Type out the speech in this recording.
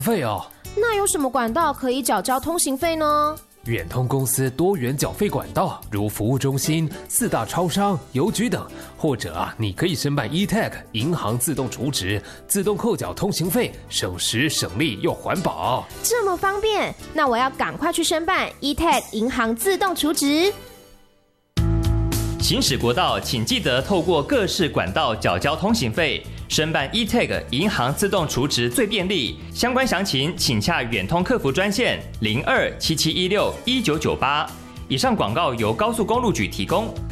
费哦。 那有什么管道可以缴交通行费呢？ 远通公司多元缴费管道，如服务中心、4大超商、邮局等，或者你可以申办 eTag 银行自动储值，自动扣缴通行费，省时省力又环保。 这么方便，那我要赶快去申办 eTag 银行自动储值。 行驶国道，请记得透过各式管道缴交通行费，申办 eTag 银行自动储值最便利。相关详情请洽远通客服专线0277161998。以上广告由高速公路局提供。